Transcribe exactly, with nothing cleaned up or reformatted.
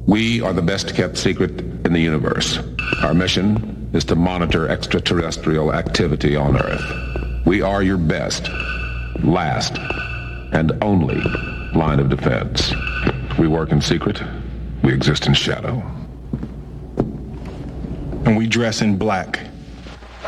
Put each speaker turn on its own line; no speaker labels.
We are the best-kept secret in the universe. Our mission is to monitor extraterrestrial activity on Earth. We are your best, last, and only line of defense. We work in secret. We exist in shadow.
And we dress in black.